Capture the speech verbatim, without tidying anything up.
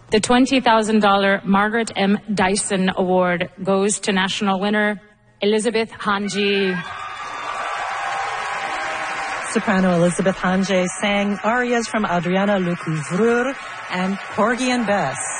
The twenty thousand dollars Margaret M. Dyson Award goes to national winner Elizabeth Hanji. Soprano Elizabeth Hanji sang arias from Adriana Lecouvreur and Porgy and Bess.